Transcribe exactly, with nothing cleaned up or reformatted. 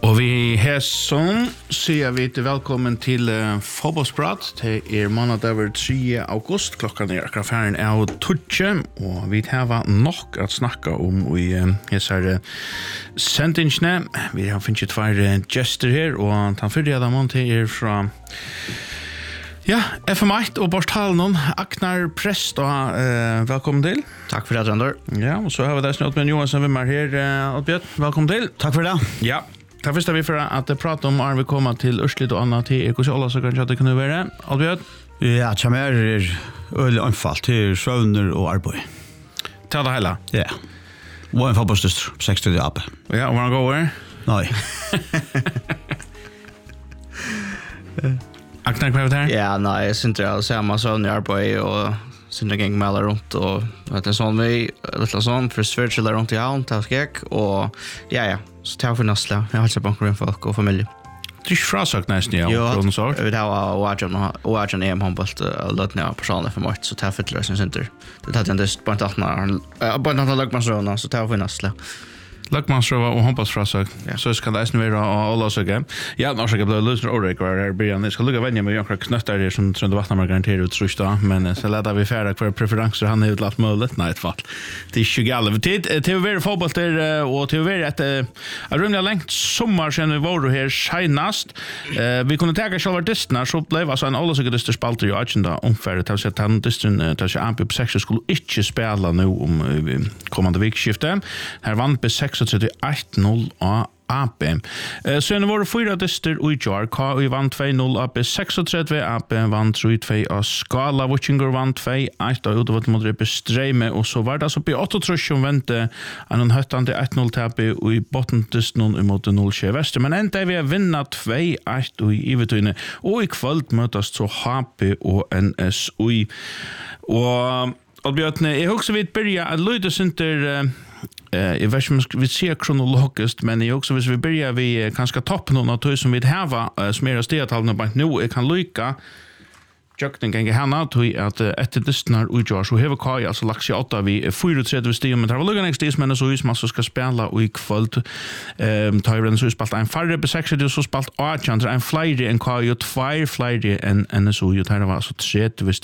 Og vi her som sier vi til velkommen til uh, fotballsprat. Det er mandag tredje august, klokkan er akkurat ferien av tutje, og vi har nok at snakke om i uh, her uh, sendingsene. Vi har finnet tvær uh, gjester her, og den første av dem til er fra ja, F M ett og Borsthallen, Agnar Prest, og uh, velkommen til. Takk for det, Randor. Ja, og så har vi deg med Johansson Wimmer her, uh, Oddbjørn. Velkommen til. Takk for det. Ja. Det første vi for at prate om er vi kommer til Ørslit og Anna til Ekos Olla, så kanskje at det kunne være. Albjørn? Ja, det kommer er øyelig anfall til søvner og arbeid. Ta det hele? Ja. Og en fotballstøster på seksti app. Ja, og hvordan går det? Nei. Agnar, hva er det her? Ja, nei, jeg synes det er samme søvn i arbeid, og synes jeg gikk med rundt, og det er sånn vi, litt sånn, for svært rundt i havn, til skjekk, og ja, ja. Så tar vi nästa. Jag har sett banker folk och familj. Det är frasagt nästan ja. Jo, jag vill ha Oajan och Oajan E M handbollt lötna personer för mig så tar för det som center. Det hade jag inte på ett annat när på ett annat lagmansrona så tar vi nästa. Lagmansrona och handbollsfrasagt. Så ska det nästan vara alla så igen. Ja, när ska bli lösner orek var det början. Det ska lugga vänja med några knöttar där som tror det vattnar man garanterar ut tror jag, men så lägger vi färda för preferenser han är utlatt möjligt nej ett fall. Det är tjugo elva tid till vi fotboll där och till vi ett är rumliga längt sommar sen vi var här senast. Vi kunde ta själva distna så blev alltså en alla så distar spalter ju agenda omfärd till så att han distan till så amp sex skulle inte spela nu om kommande veckskifte. Här vann på sex trettioett noll av A P. Eh, så var det fyra dyster og i jar. K U vann två noll A P trettiosex, A P vann tre två av Skala, Witchinger vann två ett av Udovat mot Repe Streme, og så var det altså på åtta som vente en høttande ett noll tape og i bottendysten imot noll tjue Vester. Men enda vi har vinnat två ett og i Ivetøyne, og i kvöld møtes så H P og N S I. Og Albjørn, jeg husker vi begynner at Løyde Sinter Eh, jag vet inte om vi ser kronologiskt, men jag också hvis vi börjar vi kanske topp någon av det som vi har som är stedatallna på nu jag kan lycka Jökning gänga henne till att efter dystnar utgör så har vi kaj alltså lagt åtta vi fyrtiotre stig men det var lugga nästa stig men så är man så ska spela och i kväll ehm tar den så spalt en färre på sex så spalt åtta en flyger en kaj och två flyger en en så ju tar det var så trettio